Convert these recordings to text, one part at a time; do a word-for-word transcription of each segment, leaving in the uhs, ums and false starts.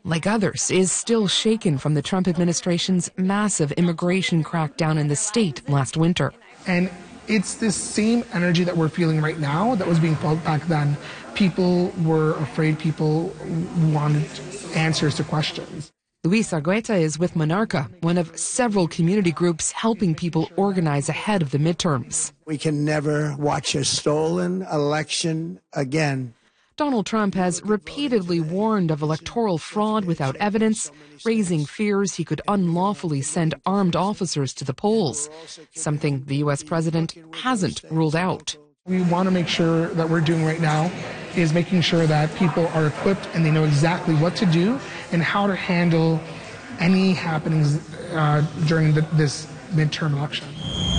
like others, is still shaken from the Trump administration's massive immigration crackdown in the state last winter. And it's this same energy that we're feeling right now that was being felt back then. People were afraid, people wanted answers to questions. Luis Argueta is with Monarca, one of several community groups helping people organize ahead of the midterms. We can never watch a stolen election again. Donald Trump has repeatedly warned of electoral fraud without evidence, raising fears he could unlawfully send armed officers to the polls, something the U S president hasn't ruled out. We want to make sure that we're doing right now is making sure that people are equipped and they know exactly what to do and how to handle any happenings uh, during the, this midterm election.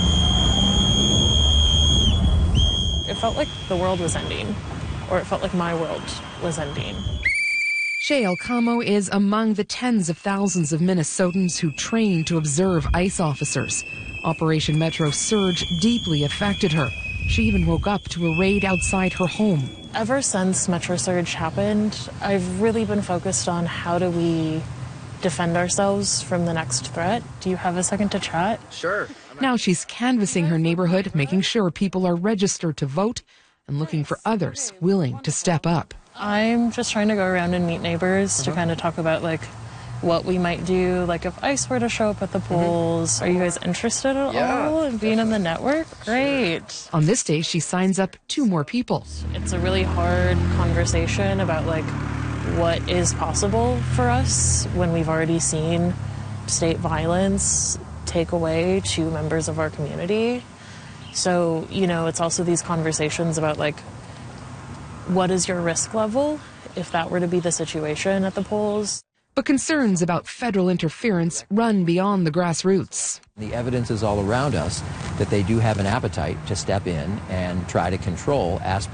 It felt like the world was ending. Or it felt like my world was ending. Shay Alcamo is among the tens of thousands of Minnesotans who train to observe ICE officers. Operation Metro Surge deeply affected her. She even woke up to a raid outside her home. Ever since Metro Surge happened, I've really been focused on how do we defend ourselves from the next threat. Do you have a second to chat? Sure. Now she's canvassing her neighborhood, making sure people are registered to vote, and looking for others willing to step up. I'm just trying to go around and meet neighbors to kind of talk about like what we might do, like if ICE were to show up at the polls. Are you guys interested at Yeah, all in being in the network? Great. On this day, she signs up two more people. It's a really hard conversation about like what is possible for us when we've already seen state violence take away two members of our community. So, you know, it's also these conversations about, like, what is your risk level if that were to be the situation at the polls? But concerns about federal interference run beyond the grassroots. The evidence is all around us that they do have an appetite to step in and try to control aspects